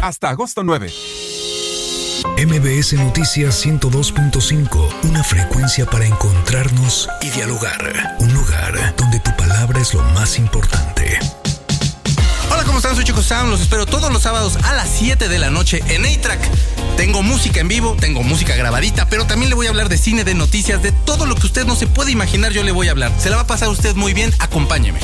hasta agosto 9. MBS Noticias 102.5, una frecuencia para encontrarnos y dialogar. Un lugar donde tu palabra es lo más importante. Hola, ¿cómo están? Soy Chico Sam, los espero todos los sábados a las 7 de la noche en A-Track. Tengo música en vivo, tengo música grabadita, pero también le voy a hablar de cine, de noticias, de todo lo que usted no se puede imaginar, yo le voy a hablar. Se la va a pasar usted muy bien, acompáñeme.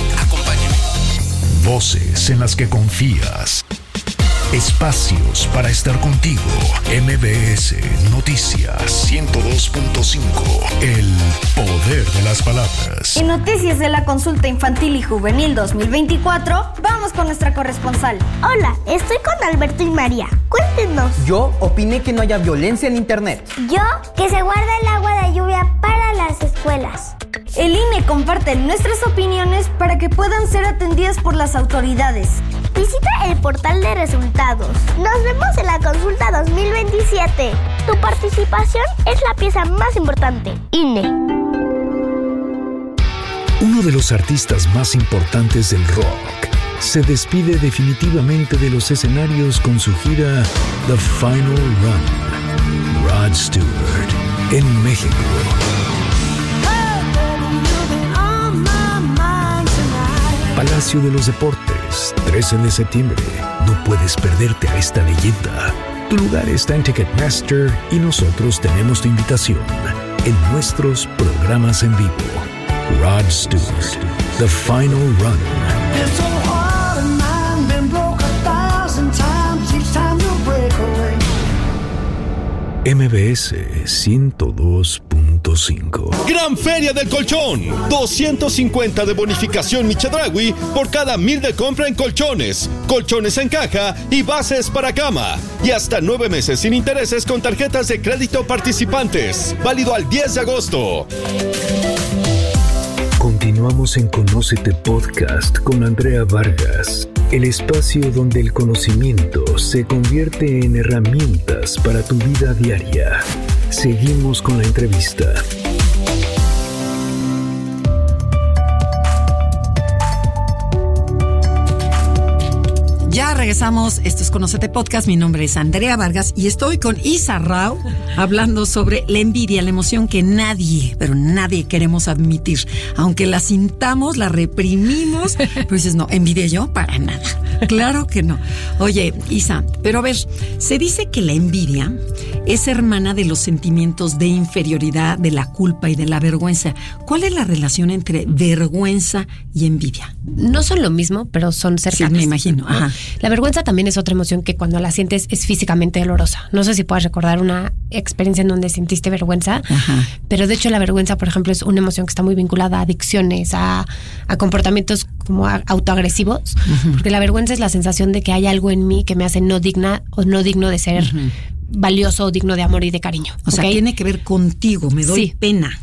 Voces en las que confías. Espacios para estar contigo. MBS Noticias 102.5. El poder de las palabras. En Noticias de la Consulta Infantil y Juvenil 2024, vamos con nuestra corresponsal. Hola, estoy con Alberto y María. Cuéntenos. Yo opiné que no haya violencia en internet. Yo, que se guarde el agua de lluvia para las escuelas. El INE comparte nuestras opiniones para que puedan ser atendidas por las autoridades. Visita el portal de resultados. Nos vemos en la consulta 2027. Tu participación es la pieza más importante. INE. Uno de los artistas más importantes del rock se despide definitivamente de los escenarios con su gira The Final Run. Rod Stewart, en México. Palacio de los Deportes, 13 de septiembre. No puedes perderte a esta leyenda. Tu lugar está en Ticketmaster y nosotros tenemos tu invitación en nuestros programas en vivo. Rod Stewart, The Final Run. MBS 102.5. Gran Feria del Colchón. 250 de bonificación Michedraui por cada 1,000 de compra en colchones, colchones en caja y bases para cama. Y hasta 9 meses sin intereses con tarjetas de crédito participantes. Válido al 10 de agosto. Continuamos en Conócete Podcast con Andrea Vargas, el espacio donde el conocimiento se convierte en herramientas para tu vida diaria. Seguimos con la entrevista. Ya regresamos, esto es Conócete Podcast, mi nombre es Andrea Vargas y estoy con Isa Rao hablando sobre la envidia, la emoción que nadie, pero nadie queremos admitir. Aunque la sintamos, la reprimimos, pero dices, no, envidia yo, para nada. Claro que no. Oye, Isa, pero a ver, se dice que la envidia es hermana de los sentimientos de inferioridad, de la culpa y de la vergüenza. ¿Cuál es la relación entre vergüenza y envidia? No son lo mismo, pero son cercanas. Sí, me imagino. Ajá. La vergüenza también es otra emoción que cuando la sientes es físicamente dolorosa. No sé si puedas recordar una experiencia en donde sentiste vergüenza. Ajá. Pero de hecho la vergüenza, por ejemplo, es una emoción que está muy vinculada a adicciones, a comportamientos como autoagresivos. Uh-huh. Porque la vergüenza es la sensación de que hay algo en mí que me hace no digna o no digno de ser valioso o digno de amor y de cariño. O sea, tiene que ver contigo, me doy pena.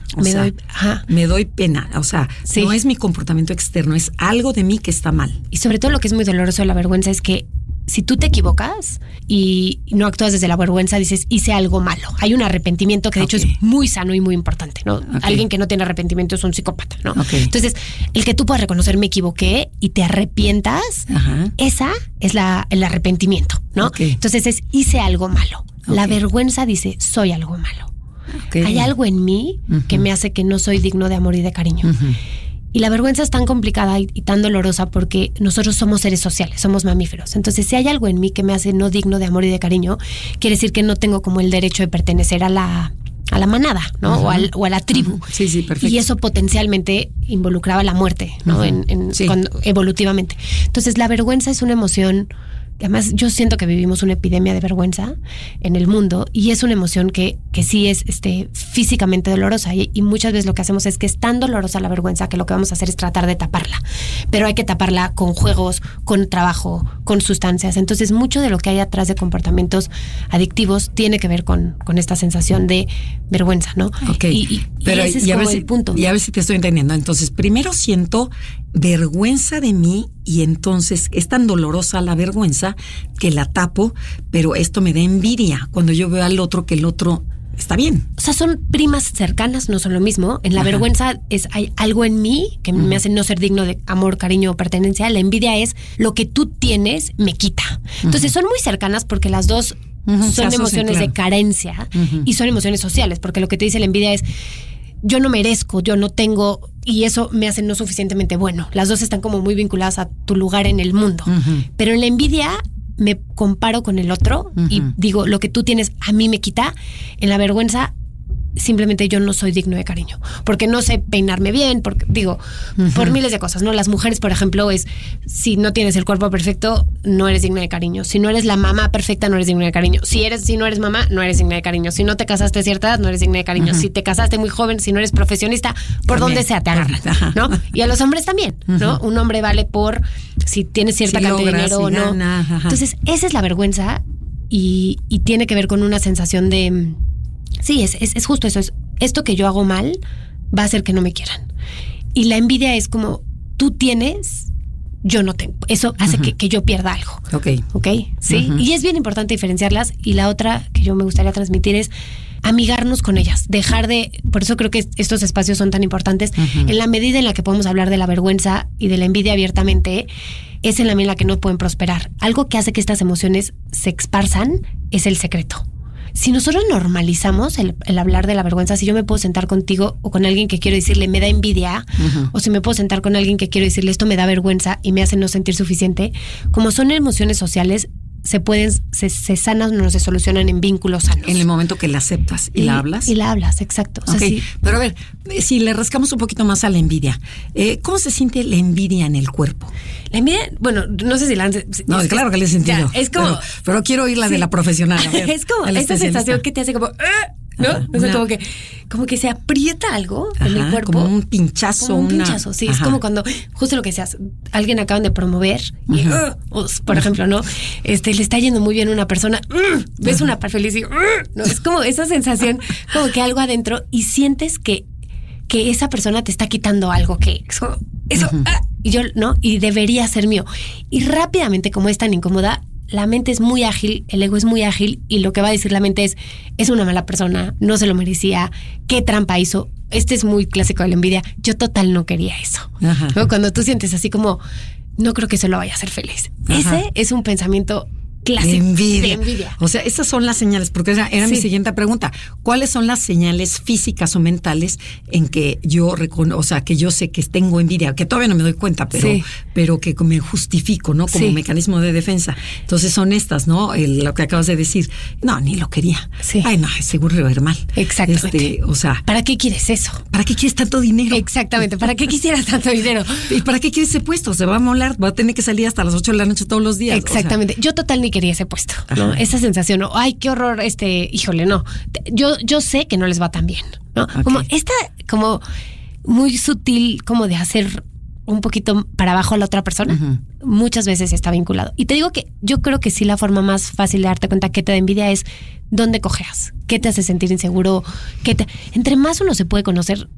Me doy pena. O sea, no es mi comportamiento externo, es algo de mí que está mal. Y sobre todo lo que es muy doloroso de la vergüenza es que si tú te equivocas y no actúas desde la vergüenza, dices, hice algo malo. Hay un arrepentimiento que de hecho es muy sano y muy importante, ¿no? Alguien que no tiene arrepentimiento es un psicópata, ¿no? Entonces, el que tú puedas reconocer me equivoqué y te arrepientas, esa es el arrepentimiento, ¿no? Entonces es hice algo malo. La vergüenza dice, soy algo malo. Hay algo en mí que me hace que no soy digno de amor y de cariño. Y la vergüenza es tan complicada y tan dolorosa porque nosotros somos seres sociales, somos mamíferos. Entonces, si hay algo en mí que me hace no digno de amor y de cariño, quiere decir que no tengo como el derecho de pertenecer a la manada, ¿no? O a la tribu. Sí, perfecto. Y eso potencialmente involucraba la muerte, ¿no? Evolutivamente. Entonces, la vergüenza es una emoción. Además, yo siento que vivimos una epidemia de vergüenza en el mundo y es una emoción que sí es físicamente dolorosa y muchas veces lo que hacemos es que es tan dolorosa la vergüenza que lo que vamos a hacer es tratar de taparla. Pero hay que taparla con juegos, con trabajo, con sustancias. Entonces, mucho de lo que hay atrás de comportamientos adictivos tiene que ver con esta sensación de vergüenza, ¿no? Pero ese es como el punto. Y a ver si te estoy entendiendo. Entonces, primero siento vergüenza de mí y entonces es tan dolorosa la vergüenza que la tapo, pero esto me da envidia cuando yo veo al otro que el otro está bien. O sea, son primas cercanas, no son lo mismo. En la vergüenza hay algo en mí que me hace no ser digno de amor, cariño o pertenencia. La envidia es lo que tú tienes me quita. Entonces son muy cercanas porque las dos son emociones de carencia y son emociones sociales, porque lo que te dice la envidia es yo no merezco, yo no tengo, y eso me hace no suficientemente bueno. Las dos están como muy vinculadas a tu lugar en el mundo. Pero en la envidia me comparo con el otro y digo, lo que tú tienes a mí me quita. En la vergüenza, simplemente yo no soy digno de cariño, porque no sé peinarme bien, porque digo, por miles de cosas, ¿no? Las mujeres, por ejemplo, es si no tienes el cuerpo perfecto, no eres digna de cariño. Si no eres la mamá perfecta, no eres digna de cariño. Si no eres mamá, no eres digna de cariño. Si no te casaste a cierta edad, no eres digna de cariño. Si te casaste muy joven, si no eres profesionista, por donde sea te agarran, ¿no? Y a los hombres también, ¿no? Un hombre vale por si tienes cierta cantidad de dinero o no. Entonces, esa es la vergüenza y tiene que ver con una sensación de... Sí, es justo eso. Esto que yo hago mal va a hacer que no me quieran. Y la envidia es como, tú tienes, yo no tengo. Eso hace que yo pierda algo. Ok. Sí. Y es bien importante diferenciarlas. Y la otra que yo me gustaría transmitir es amigarnos con ellas. Dejar de... Por eso creo que estos espacios son tan importantes. En la medida en la que podemos hablar de la vergüenza y de la envidia abiertamente, es en la medida en la que no pueden prosperar. Algo que hace que estas emociones se esparzan es el secreto. Si nosotros normalizamos el hablar de la vergüenza, si yo me puedo sentar contigo o con alguien que quiero decirle me da envidia, o si me puedo sentar con alguien que quiero decirle esto me da vergüenza y me hace no sentir suficiente, como son emociones sociales, se sanan o se solucionan en vínculos sanos. En el momento que la aceptas y la hablas. Y la hablas, exacto. O sea, sí. Pero a ver, si le rascamos un poquito más a la envidia, ¿cómo se siente la envidia en el cuerpo? La envidia, bueno, no sé si la han... No, claro que le he sentido. Ya, es como... Pero quiero oír la de la profesional. A ver, es como esta sensación que te hace como... ¿no? O sea, como que se aprieta algo en el cuerpo. Como un pinchazo. Como un pinchazo, sí. Es como cuando, justo lo que seas, alguien acaban de promover y, por ejemplo, ¿no? Le está yendo muy bien a una persona, ves una feliz y, ¿no? Es como esa sensación, como que algo adentro y sientes que esa persona te está quitando algo, que es como, eso, y yo, ¿no? Y debería ser mío. Y rápidamente, como es tan incómoda, la mente es muy ágil, el ego es muy ágil y lo que va a decir la mente es una mala persona, no se lo merecía, qué trampa hizo. Este es muy clásico de la envidia. Yo total no quería eso. ¿No? Cuando tú sientes así como, no creo que eso lo vaya a hacer feliz. Ese es un pensamiento clásico de envidia. O sea, esas son las señales, porque era mi siguiente pregunta. ¿Cuáles son las señales físicas o mentales en que yo o sea, que yo sé que tengo envidia, que todavía no me doy cuenta, pero que me justifico, ¿no? Como mecanismo de defensa. Entonces son estas, ¿no? Lo que acabas de decir. No, ni lo quería. Ay, no, seguro le va a ir mal. Exactamente. O sea, ¿para qué quieres eso? ¿Para qué quieres tanto dinero? Exactamente. ¿Para qué quisieras tanto dinero? ¿Y para qué quieres ese puesto? Se va a molar, va a tener que salir hasta las 8 de la noche todos los días. Exactamente. O sea, yo total ni quería ese puesto, ¿no? Esa sensación, ¿no? Ay, qué horror, híjole, no. Yo sé que no les va tan bien, ¿no? Como esta, como muy sutil, como de hacer un poquito para abajo a la otra persona, muchas veces está vinculado. Y te digo que yo creo que sí la forma más fácil de darte cuenta que te da envidia es dónde cojeas, qué te hace sentir inseguro, entre más uno se puede conocer,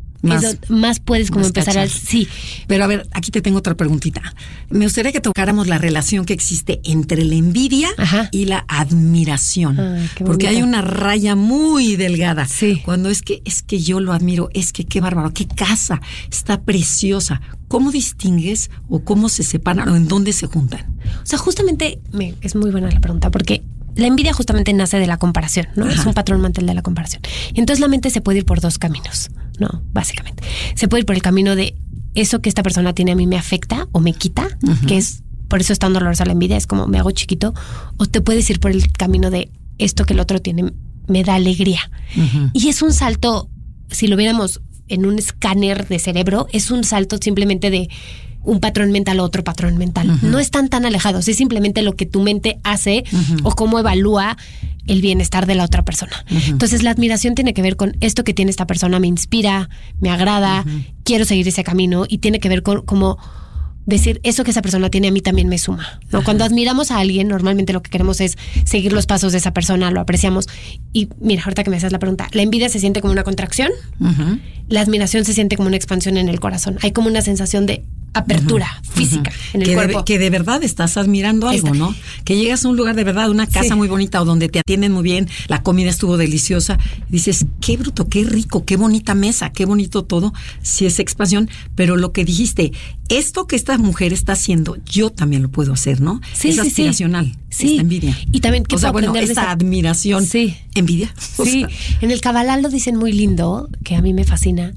más puedes como empezar a... Sí. Pero a ver, aquí te tengo otra preguntita. Me gustaría que tocáramos la relación que existe entre la envidia y la admiración. Porque hay una raya muy delgada. Sí. Cuando es que yo lo admiro, es que qué bárbaro, qué casa, está preciosa. ¿Cómo distingues o cómo se separan o en dónde se juntan? O sea, justamente, es muy buena la pregunta, porque la envidia justamente nace de la comparación, ¿no? Es un patrón mental de la comparación. Y entonces la mente se puede ir por dos caminos, ¿no? Básicamente. Se puede ir por el camino de eso que esta persona tiene a mí me afecta o me quita, que es, por eso es tan dolorosa la envidia, es como me hago chiquito. O te puedes ir por el camino de esto que el otro tiene me da alegría. Y es un salto, si lo viéramos en un escáner de cerebro, es un salto simplemente de un patrón mental a otro patrón mental. No están tan alejados, es simplemente lo que tu mente hace o cómo evalúa el bienestar de la otra persona. Entonces la admiración tiene que ver con esto que tiene esta persona, me inspira, me agrada, quiero seguir ese camino, y tiene que ver con cómo decir eso que esa persona tiene a mí también me suma, ¿no? Cuando admiramos a alguien, normalmente lo que queremos es seguir los pasos de esa persona, lo apreciamos. Y mira, ahorita que me haces la pregunta, la envidia se siente como una contracción, la admiración se siente como una expansión en el corazón. Hay como una sensación de apertura física en el cuerpo. Que de verdad estás admirando algo, ¿no? Que llegas a un lugar de verdad, una casa muy bonita o donde te atienden muy bien, la comida estuvo deliciosa, y dices, qué bruto, qué rico, qué bonita mesa, qué bonito todo, sí es expansión, pero lo que dijiste, esto que esta mujer está haciendo, yo también lo puedo hacer, ¿no? Es aspiracional, esta envidia. Y también, ¿qué puedo aprender de esta admiración, envidia. Sí, en el Kabbalah lo dicen muy lindo, que a mí me fascina.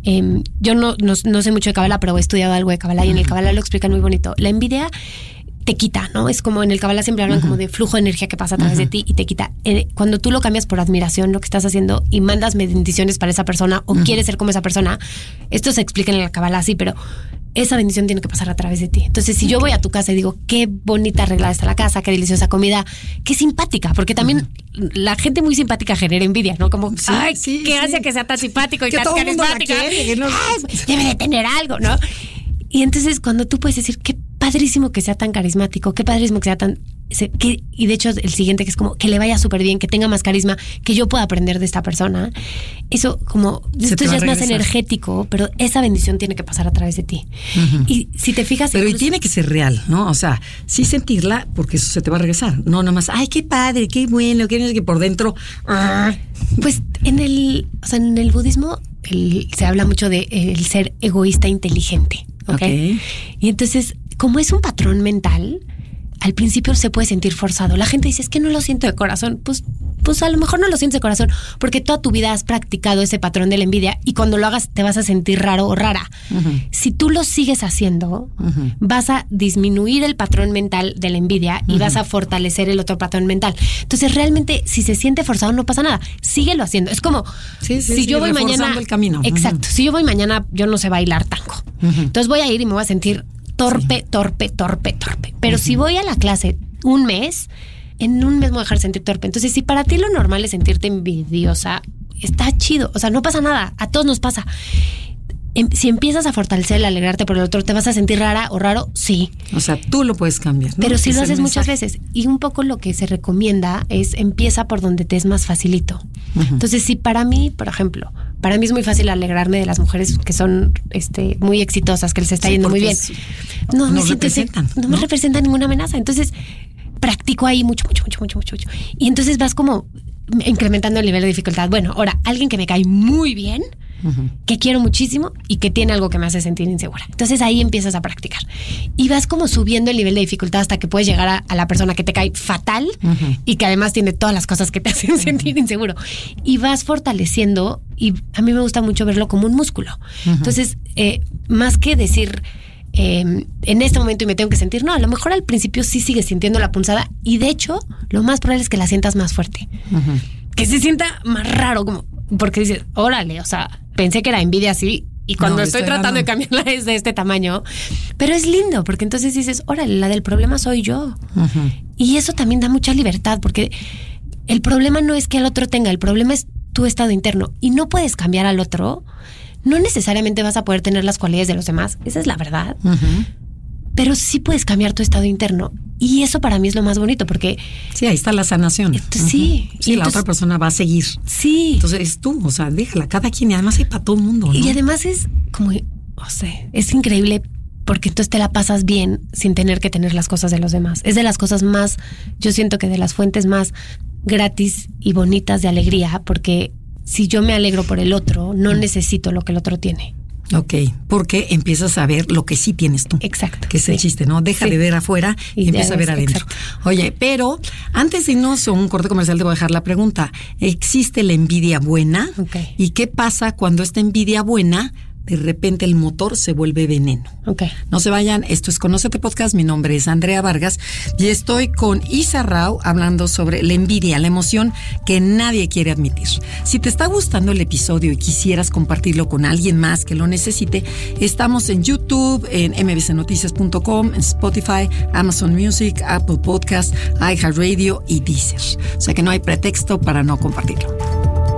Yo no sé mucho de Kabbalah, pero he estudiado algo de Kabbalah y en el Kabbalah lo explican muy bonito. La envidia te quita, ¿no? Es como en el Kabbalah siempre hablan como de flujo de energía que pasa a través de ti y te quita. Cuando tú lo cambias por admiración, lo que estás haciendo, y mandas bendiciones para esa persona o quieres ser como esa persona, esto se explica en el Kabbalah, sí, pero esa bendición tiene que pasar a través de ti. Entonces, si yo voy a tu casa y digo, qué bonita arreglada está la casa, qué deliciosa comida, qué simpática, porque también la gente muy simpática genera envidia, ¿no? Como, ¿qué hace que sea tan simpático y que tan todo carismática? ¿no? Debe de tener algo, ¿no? Y entonces, cuando tú puedes decir, qué padrísimo que sea tan carismático, qué padrísimo que sea tan... y de hecho, el siguiente, que es como que le vaya súper bien, que tenga más carisma, que yo pueda aprender de esta persona. Eso, como, esto ya es más energético, pero esa bendición tiene que pasar a través de ti. Y si te fijas... Pero y tiene que ser real, ¿no? O sea, sí sentirla, porque eso se te va a regresar. No, nada más, ay, qué padre, qué bueno, que por dentro... Pues en el budismo se habla mucho de el ser egoísta inteligente. ¿Okay? Y entonces, como es un patrón mental, al principio se puede sentir forzado. La gente dice, es que no lo siento de corazón. Pues a lo mejor no lo sientes de corazón porque toda tu vida has practicado ese patrón de la envidia y cuando lo hagas te vas a sentir raro o rara. Si tú lo sigues haciendo, vas a disminuir el patrón mental de la envidia y vas a fortalecer el otro patrón mental. Entonces, realmente, si se siente forzado, no pasa nada. Síguelo haciendo. Es como, si yo voy mañana... el camino. Exacto. Si yo voy mañana, yo no sé bailar tango. Entonces voy a ir y me voy a sentir torpe. Pero si voy a la clase un mes, en un mes me voy a dejar sentir torpe. Entonces, si para ti lo normal es sentirte envidiosa, está chido. O sea, no pasa nada. A todos nos pasa. Si empiezas a fortalecer el alegrarte por el otro, ¿te vas a sentir rara o raro? Sí. O sea, tú lo puedes cambiar, ¿no? Pero si lo haces muchas veces. Y un poco lo que se recomienda es empieza por donde te es más facilito. Entonces, si para mí, por ejemplo, para mí es muy fácil alegrarme de las mujeres que son muy exitosas, que les está yendo muy bien. No me representan ninguna amenaza. Entonces, practico ahí mucho. Y entonces vas como incrementando el nivel de dificultad. Bueno, ahora, alguien que me cae muy bien, que quiero muchísimo y que tiene algo que me hace sentir insegura. Entonces ahí empiezas a practicar y vas como subiendo el nivel de dificultad hasta que puedes llegar a la persona que te cae fatal y que además tiene todas las cosas que te hacen sentir inseguro y vas fortaleciendo. Y a mí me gusta mucho verlo como un músculo. Entonces, más que decir en este momento y me tengo que sentir, no, a lo mejor al principio sí sigues sintiendo la punzada y de hecho lo más probable es que la sientas más fuerte, que se sienta más raro, como porque dices, órale, o sea, pensé que era envidia así y cuando estoy tratando de cambiarla es de este tamaño, pero es lindo porque entonces dices, órale, la del problema soy yo. Y eso también da mucha libertad porque el problema no es que el otro tenga, el problema es tu estado interno y no puedes cambiar al otro. No necesariamente vas a poder tener las cualidades de los demás, esa es la verdad, pero sí puedes cambiar tu estado interno. Y eso para mí es lo más bonito porque... Sí, ahí está la sanación. Sí. Sí, la otra persona va a seguir. Sí. Entonces es tú, o sea, déjala, cada quien, y además hay para todo el mundo, ¿no? Y además es como, es increíble porque entonces te la pasas bien sin tener que tener las cosas de los demás. Es de las cosas más, yo siento que de las fuentes más gratis y bonitas de alegría, porque si yo me alegro por el otro, no necesito lo que el otro tiene. Ok, porque empiezas a ver lo que sí tienes tú. Exacto. Que es el chiste, ¿no? Deja de ver afuera y empieza a ver adentro. Exacto. Oye, pero antes de irnos a un corte comercial te voy a dejar la pregunta. ¿Existe la envidia buena? Okay. ¿Y qué pasa cuando esta envidia buena de repente el motor se vuelve veneno? Okay. No se vayan, esto es Conócete Podcast, mi nombre es Andrea Vargas y estoy con Isa Rao hablando sobre la envidia, la emoción que nadie quiere admitir. Si te está gustando el episodio y quisieras compartirlo con alguien más que lo necesite, estamos en YouTube, en mbcnoticias.com, en Spotify, Amazon Music, Apple Podcast, iHeartRadio y Deezer. O sea que no hay pretexto para no compartirlo.